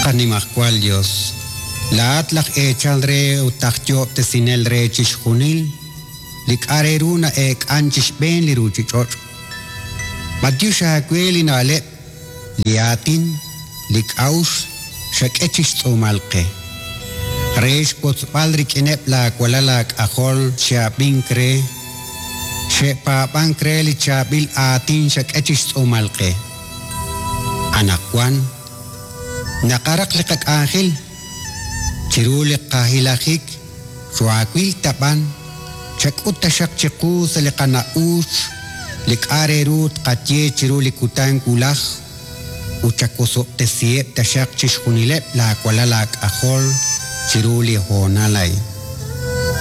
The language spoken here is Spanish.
Qanimacual Dios. La atlaq echalre utakyo tesinel re chishunil. Lik areruna anchish ben liruchichor. Madyusha kweli na alep. Liatin. Lik aus. Shak echish tsumalke. Reish potzpalrik inep la kualalak ahol shabin kre. Shepa bankre li chabil atin shak echish tsumalke. Anakwan. Nakarak likak angel. Chirulik kahilakik. Suakwil tapan. Chakut tasyak chiku sa likana uch. Lik arerut katye chirulik utang kulak. Uchakusok tesiyep tasyak chishkunilep la kualalak ahol. Chiruli honalay.